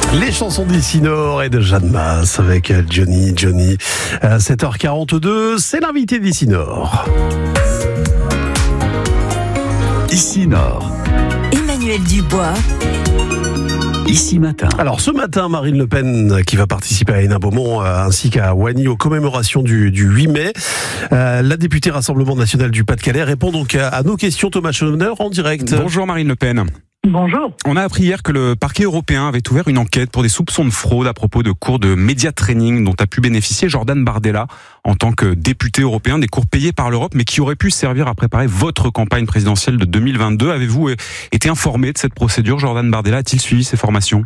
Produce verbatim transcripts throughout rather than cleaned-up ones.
Les chansons d'Ici Nord et de Jeanne Masse avec Johnny, Johnny. À sept heures quarante-deux, c'est l'invité d'Ici Nord. Ici Nord. Emmanuel Dubois. Ici Matin. Alors ce matin, Marine Le Pen qui va participer à Hénin-Beaumont euh, ainsi qu'à Wany aux commémorations du, du huit mai. Euh, la députée Rassemblement National du Pas-de-Calais répond donc à, à nos questions. Thomas Chonner en direct. Bonjour Marine Le Pen. Bonjour. On a appris hier que le parquet européen avait ouvert une enquête pour des soupçons de fraude à propos de cours de média training dont a pu bénéficier Jordan Bardella en tant que député européen, des cours payés par l'Europe mais qui auraient pu servir à préparer votre campagne présidentielle de deux mille vingt-deux. Avez-vous été informé de cette procédure? Jordan Bardella a-t-il suivi ces formations?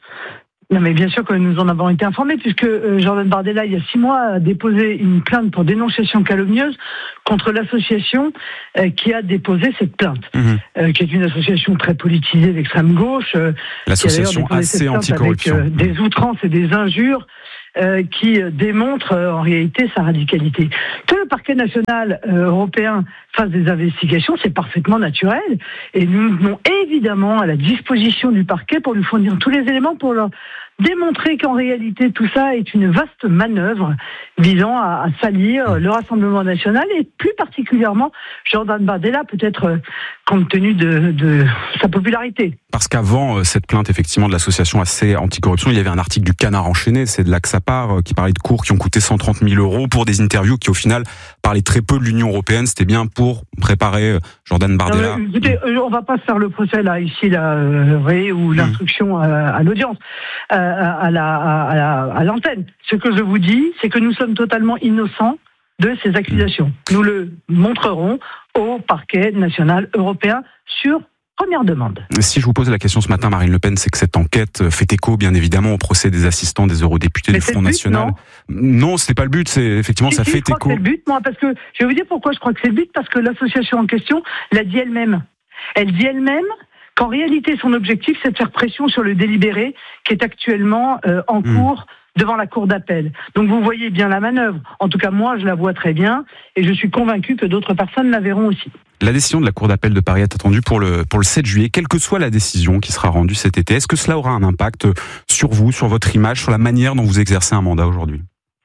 Non, mais bien sûr que nous en avons été informés, puisque euh, Jordan Bardella, il y a six mois, a déposé une plainte pour dénonciation calomnieuse contre l'association euh, qui a déposé cette plainte, mmh. euh, qui est une association très politisée d'extrême gauche, euh, l'association A C Anticorruption, avec euh, des outrances et des injures euh, qui euh, démontrent euh, en réalité sa radicalité. Que le parquet national euh, européen fasse des investigations, c'est parfaitement naturel, et nous nous tenons évidemment à la disposition du parquet pour lui fournir tous les éléments pour leur démontrer qu'en réalité tout ça est une vaste manœuvre visant à, à salir le Rassemblement national et plus particulièrement Jordan Bardella, peut-être euh, compte tenu de, de sa popularité. Parce qu'avant euh, cette plainte effectivement de l'association A C Anticorruption, il y avait un article du Canard enchaîné, c'est de là que ça part, euh, qui parlait de cours qui ont coûté cent trente mille euros pour des interviews qui au final parlaient très peu de l'Union européenne. C'était bien pour préparer euh, Jordan Bardella. Non, écoutez, on va pas faire le procès là ici là, euh, vous voyez, ou l'instruction à, à l'audience. Euh, À, la, à, la, à l'antenne. Ce que je vous dis, c'est que nous sommes totalement innocents de ces accusations. Nous le montrerons au parquet national européen sur première demande. Si je vous pose la question ce matin, Marine Le Pen, c'est que cette enquête fait écho, bien évidemment, au procès des assistants des eurodéputés Mais du Front but, National. Non, non, c'est pas le but. C'est effectivement si, ça si, fait je crois écho. Que c'est le but, moi, parce que je vais vous dire pourquoi je crois que c'est le but, parce que l'association en question l'a dit elle-même. Elle dit elle-même qu'en réalité, son objectif, c'est de faire pression sur le délibéré qui est actuellement euh, en mmh. cours devant la cour d'appel. Donc vous voyez bien la manœuvre. En tout cas, moi, je la vois très bien et je suis convaincu que d'autres personnes la verront aussi. La décision de la cour d'appel de Paris est attendue pour le, pour le sept juillet, quelle que soit la décision qui sera rendue cet été. Est-ce que cela aura un impact sur vous, sur votre image, sur la manière dont vous exercez un mandat aujourd'hui ?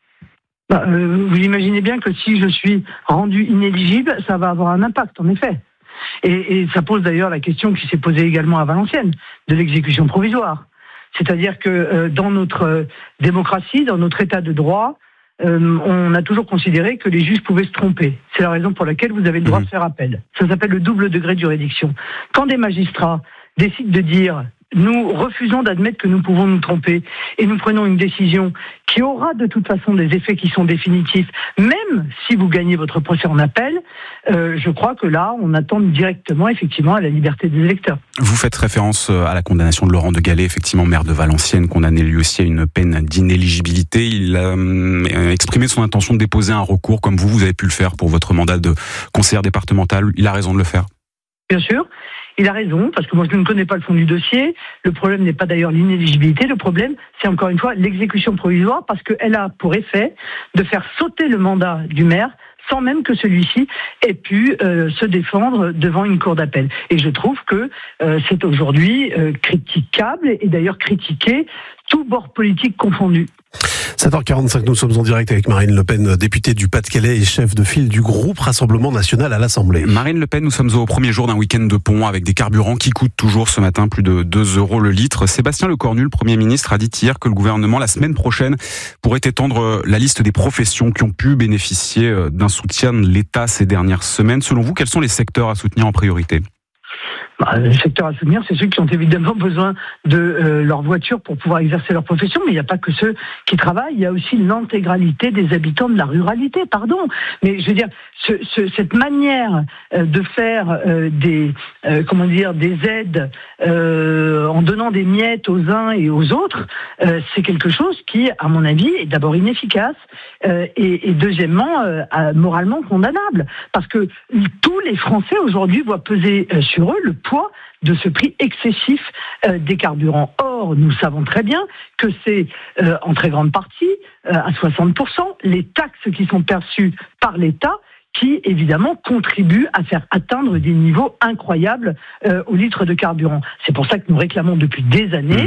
Bah, euh, vous imaginez bien que si je suis rendu inéligible, ça va avoir un impact, en effet. Et, et ça pose d'ailleurs la question qui s'est posée également à Valenciennes, de l'exécution provisoire. C'est-à-dire que euh, dans notre euh, démocratie, dans notre état de droit, euh, on a toujours considéré que les juges pouvaient se tromper. C'est la raison pour laquelle vous avez le droit mmh. de faire appel. Ça s'appelle le double degré de juridiction. Quand des magistrats décident de dire « nous refusons d'admettre que nous pouvons nous tromper et nous prenons une décision qui aura de toute façon des effets qui sont définitifs, même si vous gagnez votre procès en appel, euh, je crois que là, on attend directement effectivement à la liberté des électeurs. » Vous faites référence à la condamnation de Laurent de Gallet, effectivement maire de Valenciennes, condamné lui aussi à une peine d'inéligibilité. Il a euh, exprimé son intention de déposer un recours, comme vous, vous avez pu le faire pour votre mandat de conseillère départementale. Il a raison de le faire. Bien sûr. Il a raison, parce que moi je ne connais pas le fond du dossier. Le problème n'est pas d'ailleurs l'inéligibilité, le problème c'est encore une fois l'exécution provisoire, parce qu'elle a pour effet de faire sauter le mandat du maire sans même que celui-ci ait pu euh, se défendre devant une cour d'appel. Et je trouve que euh, c'est aujourd'hui euh, critiquable, et d'ailleurs critiqué, tout bord politique confondu. sept heures quarante-cinq, nous sommes en direct avec Marine Le Pen, députée du Pas-de-Calais et chef de file du groupe Rassemblement National à l'Assemblée. Marine Le Pen, nous sommes au premier jour d'un week-end de pont avec des carburants qui coûtent toujours ce matin plus de deux euros le litre. Sébastien Lecornu, le Premier ministre, a dit hier que le gouvernement, la semaine prochaine, pourrait étendre la liste des professions qui ont pu bénéficier d'un soutien de l'État ces dernières semaines. Selon vous, quels sont les secteurs à soutenir en priorité ? Bah, le secteur à soutenir, c'est ceux qui ont évidemment besoin de euh, leur voiture pour pouvoir exercer leur profession, mais il n'y a pas que ceux qui travaillent, il y a aussi l'intégralité des habitants de la ruralité, pardon. Mais je veux dire, ce, ce, cette manière euh, de faire euh, des, euh, comment dire, des aides euh, en donnant des miettes aux uns et aux autres, euh, c'est quelque chose qui, à mon avis, est d'abord inefficace euh, et, et deuxièmement euh, moralement condamnable, parce que tous les Français aujourd'hui voient peser euh, sur eux le poids de ce prix excessif euh, des carburants. Or, nous savons très bien que c'est euh, en très grande partie, euh, à soixante pour cent, les taxes qui sont perçues par l'État qui, évidemment, contribuent à faire atteindre des niveaux incroyables euh, au litre de carburant. C'est pour ça que nous réclamons depuis des années mmh.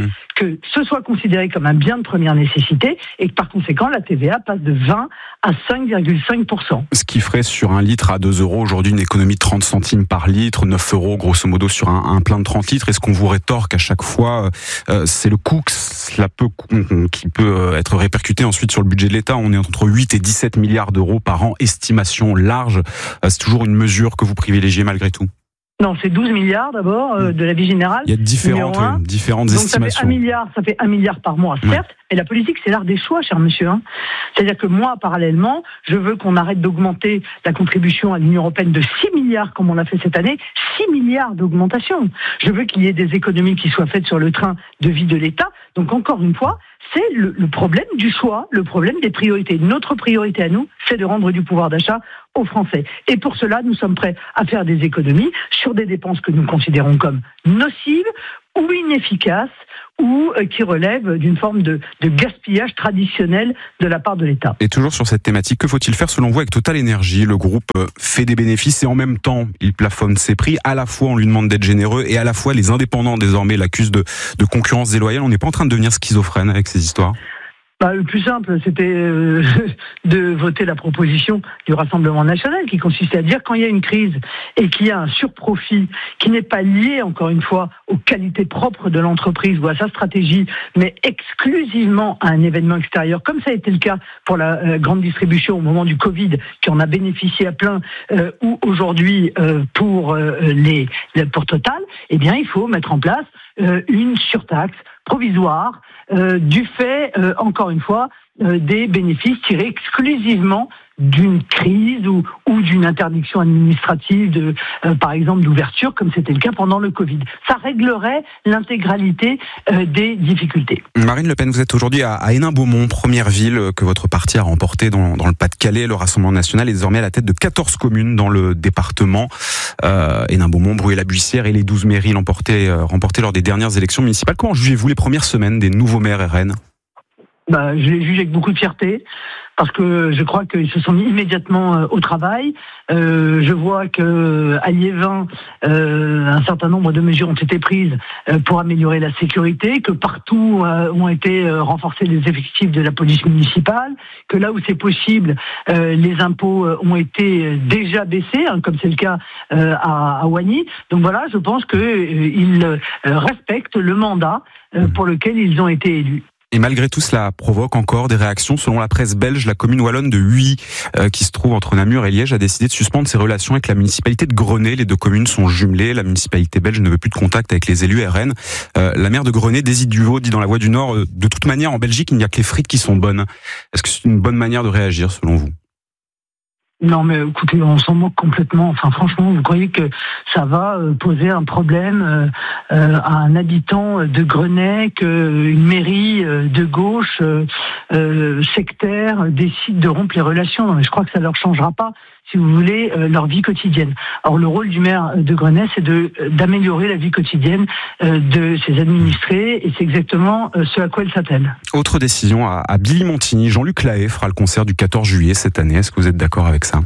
que ce soit considéré comme un bien de première nécessité et que par conséquent la T V A passe de vingt à cinq virgule cinq pour cent. Ce qui ferait sur un litre à deux euros aujourd'hui une économie de trente centimes par litre, neuf euros grosso modo sur un, un plein de trente litres. Est-ce qu'on vous rétorque à chaque fois euh, c'est le coût que cela peut, qui peut être répercuté ensuite sur le budget de l'État? On est entre huit et dix-sept milliards d'euros par an, estimation large. Euh, c'est toujours une mesure que vous privilégiez malgré tout? Non, c'est douze milliards d'abord euh, de la vie générale. Il y a différentes, oui, différentes Donc estimations. Ça fait un milliard, ça fait un milliard par mois, certes. Ouais. Et la politique, c'est l'art des choix, cher monsieur. Hein. C'est-à-dire que moi, parallèlement, je veux qu'on arrête d'augmenter la contribution à l'Union européenne de six milliards, comme on l'a fait cette année. six milliards d'augmentation. Je veux qu'il y ait des économies qui soient faites sur le train de vie de l'État. Donc encore une fois, c'est le, le problème du choix, le problème des priorités. Notre priorité à nous, c'est de rendre du pouvoir d'achat aux Français. Et pour cela, nous sommes prêts à faire des économies sur des dépenses que nous considérons comme nocives ou inefficaces ou euh, qui relèvent d'une forme de, de gaspillage traditionnel de la part de l'État. Et toujours sur cette thématique, que faut-il faire selon vous avec Total Énergie? Le groupe fait des bénéfices et en même temps, il plafonne ses prix. À la fois, on lui demande d'être généreux et à la fois, les indépendants désormais l'accusent de, de concurrence déloyale. On n'est pas en train de devenir schizophrène avec ces histoires? Bah, le plus simple, c'était euh, de voter la proposition du Rassemblement national qui consistait à dire quand il y a une crise et qu'il y a un surprofit qui n'est pas lié, encore une fois, aux qualités propres de l'entreprise ou à sa stratégie, mais exclusivement à un événement extérieur, comme ça a été le cas pour la euh, grande distribution au moment du Covid, qui en a bénéficié à plein, euh, ou aujourd'hui euh, pour euh, les pour Total, eh bien, il faut mettre en place euh, une surtaxe provisoire euh, du fait, euh, encore une fois, euh, des bénéfices tirés exclusivement d'une crise ou, ou d'une interdiction administrative, de, euh, par exemple d'ouverture, comme c'était le cas pendant le Covid. Ça réglerait l'intégralité euh, des difficultés. Marine Le Pen, vous êtes aujourd'hui à, à Hénin-Beaumont, première ville que votre parti a remportée dans, dans le Pas-de-Calais. Le Rassemblement national est désormais à la tête de quatorze communes dans le département. Euh, Hénin-Beaumont, Bruyères-la-Buissière et les douze mairies l'ont porté, euh, remporté lors des dernières élections municipales. Comment jugez-vous les premières semaines des nouveaux maires R N? Bah, je les juge avec beaucoup de fierté parce que je crois qu'ils se sont mis immédiatement euh, au travail. Euh, je vois que à Liévin, euh, un certain nombre de mesures ont été prises euh, pour améliorer la sécurité, que partout euh, ont été euh, renforcés les effectifs de la police municipale, que là où c'est possible, euh, les impôts euh, ont été déjà baissés, hein, comme c'est le cas euh, à, à Wany. Donc voilà, je pense qu'ils euh, respectent le mandat euh, pour lequel ils ont été élus. Et malgré tout, cela provoque encore des réactions. Selon la presse belge, la commune wallonne de Huy, euh, qui se trouve entre Namur et Liège, a décidé de suspendre ses relations avec la municipalité de Grenay. Les deux communes sont jumelées. La municipalité belge ne veut plus de contact avec les élus R N. Euh, la maire de Grenay, Daisy Duvaux, dit dans La Voix du Nord, euh, de toute manière, en Belgique, il n'y a que les frites qui sont bonnes. Est-ce que c'est une bonne manière de réagir, selon vous? Non, mais écoutez, on s'en moque complètement. Enfin, franchement, vous croyez que ça va euh, poser un problème euh, euh, à un habitant de Grenay, qu'une mairie euh, de gauche euh, euh, sectaire décide de rompre les relations? Non, mais je crois que ça leur changera pas, si vous voulez, euh, leur vie quotidienne. Alors, le rôle du maire de Grenay, c'est de d'améliorer la vie quotidienne euh, de ses administrés, et c'est exactement euh, ce à quoi elle s'attelle. Autre décision à, à Billy-Montigny. Jean-Luc Lahaye fera le concert du quatorze juillet cette année. Est-ce que vous êtes d'accord avec ça?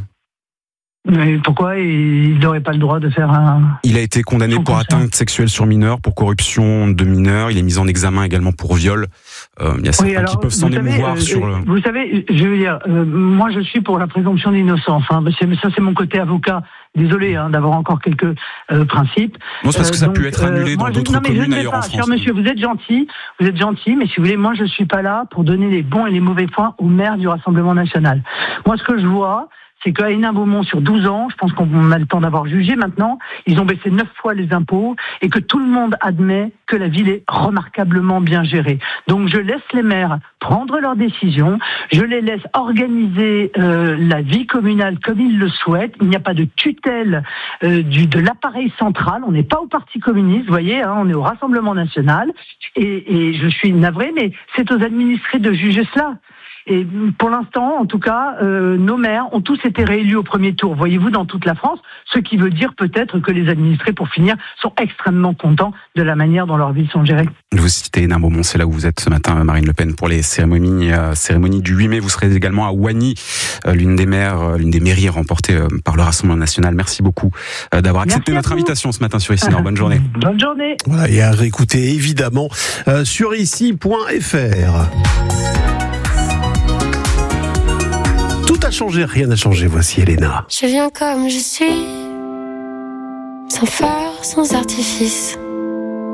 Mais pourquoi il n'aurait pas le droit de faire un... Il a été condamné pour atteinte sexuelle sur mineur, pour corruption de mineurs. Il est mis en examen également pour viol. Euh, il y a certains oui, alors, qui peuvent s'en émouvoir euh, sur le... Vous savez, je veux dire, euh, moi je suis pour la présomption d'innocence. Hein. Ça c'est mon côté avocat. Désolé hein, d'avoir encore quelques euh, principes. Non, c'est parce que ça euh, donc, a pu être annulé euh, dans d'autres je, communes ailleurs pas, en France. Cher monsieur, vous êtes gentil, vous êtes gentil, mais si vous voulez, moi je suis pas là pour donner les bons et les mauvais points au maire du Rassemblement national. Moi, ce que je vois, c'est qu'à Hénin-Beaumont, sur douze ans, je pense qu'on a le temps d'avoir jugé maintenant, ils ont baissé neuf fois les impôts et que tout le monde admet que la ville est remarquablement bien gérée. Donc je laisse les maires prendre leurs décisions, je les laisse organiser euh, la vie communale comme ils le souhaitent. Il n'y a pas de tutelle euh, du, de l'appareil central, on n'est pas au Parti communiste, vous voyez, hein, on est au Rassemblement national. Et, et je suis navré, mais c'est aux administrés de juger cela. Et pour l'instant, en tout cas, euh, nos maires ont tous été réélus au premier tour, voyez-vous, dans toute la France, ce qui veut dire peut-être que les administrés, pour finir, sont extrêmement contents de la manière dont dans leur vie sont gérées. Vous citez Hénin Beaumont, c'est là où vous êtes ce matin, Marine Le Pen, pour les cérémonies, euh, cérémonies du huit mai. Vous serez également à Oigny, euh, l'une des maires, euh, l'une des mairies remportées euh, par le Rassemblement national. Merci beaucoup euh, d'avoir accepté Merci notre invitation ce matin sur Ici Nord. Bonne journée. Bonne journée. Voilà, et à réécouter évidemment euh, sur ici point f r. Tout a changé, rien n'a changé. Voici Elena. Je viens comme je suis, sans phare, sans artifice.